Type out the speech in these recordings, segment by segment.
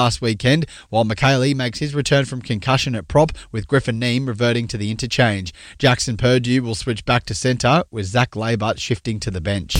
last weekend, while McKaylee makes his return from concussion at prop, with Griffin Neame reverting to the interchange. Jackson Purdue will switch back to centre, with Zach Labert shifting to the bench.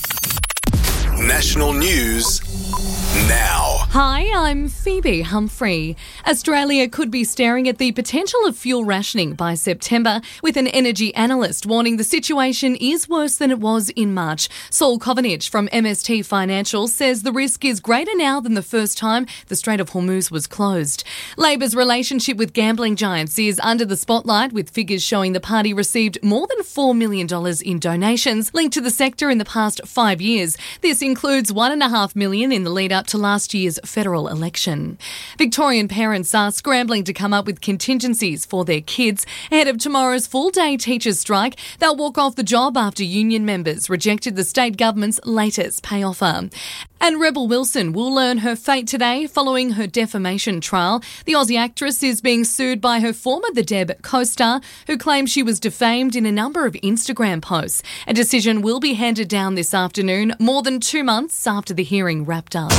National news now. Hi, I'm Phoebe Humphrey. Australia could be staring at the potential of fuel rationing by September, with an energy analyst warning the situation is worse than it was in March. Saul Kovanich from MST Financial says the risk is greater now than the first time the Strait of Hormuz was closed. Labor's relationship with gambling giants is under the spotlight, with figures showing the party received more than $4 million in donations linked to the sector in the past 5 years. This includes $1.5 million in the lead up to last year's federal election. Victorian parents are scrambling to come up with contingencies for their kids ahead of tomorrow's full-day teachers' strike. They'll walk off the job after union members rejected the state government's latest pay offer. And Rebel Wilson will learn her fate today following her defamation trial. The Aussie actress is being sued by her former The Deb co-star, who claims she was defamed in a number of Instagram posts. A decision will be handed down this afternoon, more than 2 months after the hearing wrapped up.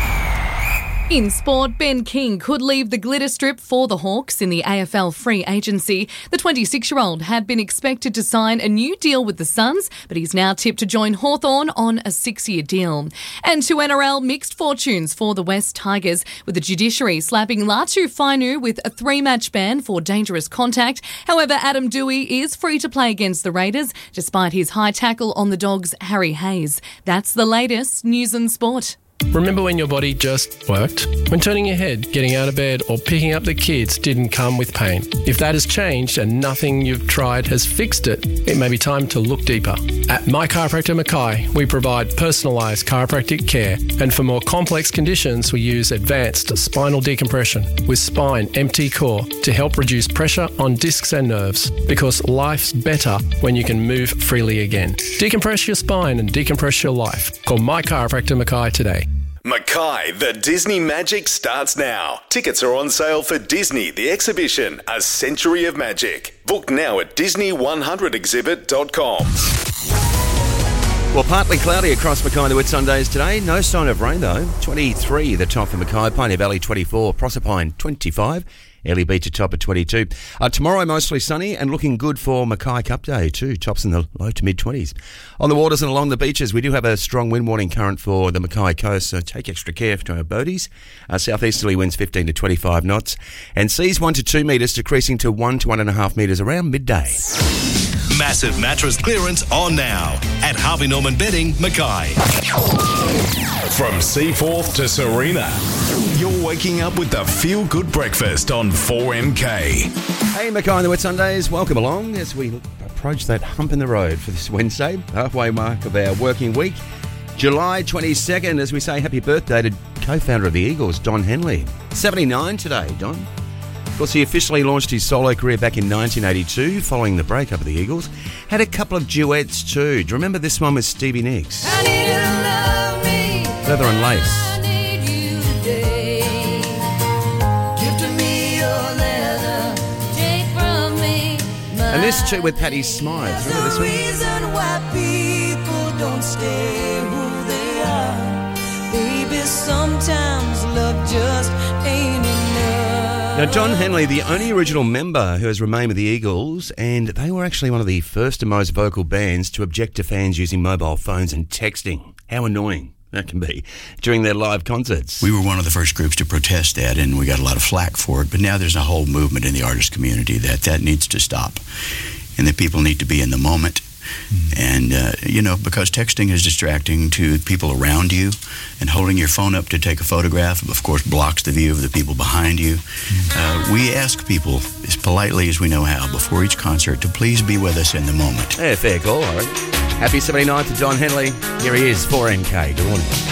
In sport, Ben King could leave the glitter strip for the Hawks in the AFL free agency. The 26-year-old had been expected to sign a new deal with the Suns, but he's now tipped to join Hawthorn on a 6-year deal. And to NRL, mixed fortunes for the West Tigers, with the judiciary slapping Latu Fainu with a 3-match ban for dangerous contact. However, Adam Doueihi is free to play against the Raiders, despite his high tackle on the Dogs' Harry Hayes. That's the latest news and sport. Remember when your body just worked? When turning your head, getting out of bed or picking up the kids didn't come with pain? If that has changed and nothing you've tried has fixed it, it may be time to look deeper. At My Chiropractor Mackay, we provide personalised chiropractic care, and for more complex conditions we use advanced spinal decompression with Spine MT Core to help reduce pressure on discs and nerves, because life's better when you can move freely again. Decompress your spine and decompress your life. Call My Chiropractor Mackay today. Mackay, the Disney Magic starts now. Tickets are on sale for Disney, the exhibition, A Century of Magic. Book now at Disney100exhibit.com. Well, partly cloudy across Mackay the Whitsundays today. No sign of rain though. 23 the top for Mackay, Pioneer Valley 24, Proserpine 25. Airlie Beach at top at 22. Tomorrow mostly sunny and looking good for Mackay Cup Day too. Tops in the low to mid-20s. On the waters and along the beaches, we do have a strong wind warning current for the Mackay coast, so take extra care to our boaties. Southeasterly winds 15 to 25 knots. And seas 1 to 2 metres, decreasing to 1 to 1.5 metres around midday. Massive mattress clearance on now at Harvey Norman Bedding, Mackay. From Seaforth to Serena, you're waking up with the feel-good breakfast on 4MK. Hey, Mackay and the Whitsundays, welcome along as we approach that hump in the road for this Wednesday, halfway mark of our working week. July 22nd, as we say happy birthday to co-founder of the Eagles, Don Henley. 79 today, Don. Of course, he officially launched his solo career back in 1982 following the breakup of the Eagles. Had a couple of duets too. Do you remember this one with Stevie Nicks? I need you to love me. Leather and Lace. I need you today. Give to me your leather. Take from me my And this too with Patti Smythe. Remember this one? There's a reason why people don't stay who they are. Baby, sometimes love just ain't enough. Now, Don Henley, the only original member who has remained with the Eagles, and they were actually one of the first and most vocal bands to object to fans using mobile phones and texting. How annoying that can be during their live concerts. We were one of the first groups to protest that, and we got a lot of flack for it. But now there's a whole movement in the artist community that needs to stop, and that people need to be in the moment. And, because texting is distracting to people around you, and holding your phone up to take a photograph, of course, blocks the view of the people behind you. We ask people, as politely as we know how, before each concert, to please be with us in the moment. Yeah, fair call, all right. Happy 79th to Don Henley. Here he is, 4MK. Good morning.